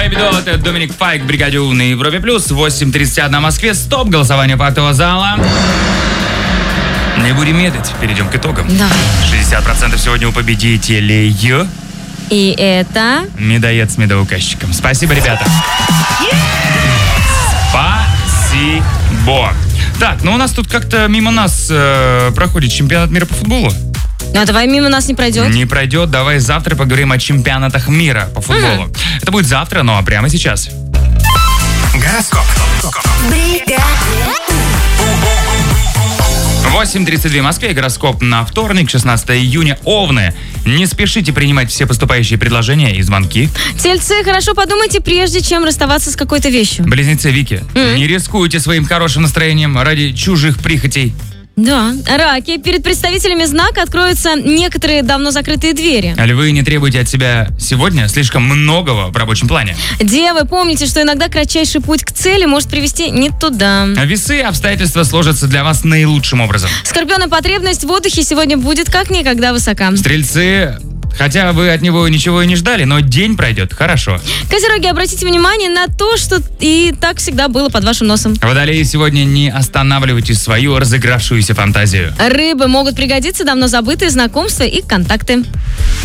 Baby Doll, это Доминик Файк, Бригаде У на Европе Плюс. 8:31 в Москве. Стоп, голосование фактового зала. Не будем медлить, перейдем к итогам. Давай. 60% сегодня у победителей. И это... Медоед с медоуказчиком. Спасибо, ребята. Спасибо. Так, ну у нас тут как-то мимо нас проходит чемпионат мира по футболу. Ну, давай мимо нас не пройдет. Не пройдет. Давай завтра поговорим о чемпионатах мира по футболу. Это будет завтра, ну а прямо сейчас. Гороскоп. 8:32 в Москве. Гороскоп на вторник, 16 июня. Овны. Не спешите принимать все поступающие предложения и звонки. Тельцы, хорошо подумайте, прежде чем расставаться с какой-то вещью. Близнецы Вики. Не рискуйте своим хорошим настроением ради чужих прихотей. Да. Раки, перед представителями знака откроются некоторые давно закрытые двери. Львы, не требуйте от себя сегодня слишком многого в рабочем плане. Девы, помните, что иногда кратчайший путь к цели может привести не туда. Весы, обстоятельства сложатся для вас наилучшим образом. Скорпионы, потребность в отдыхе сегодня будет как никогда высока. Стрельцы, хотя вы от него ничего и не ждали, но день пройдет хорошо. Козероги, обратите внимание на то, что и так всегда было под вашим носом. Водолеи, сегодня не останавливайте свою разыгравшуюся фантазию. Рыбы, могут пригодиться давно забытые знакомства и контакты.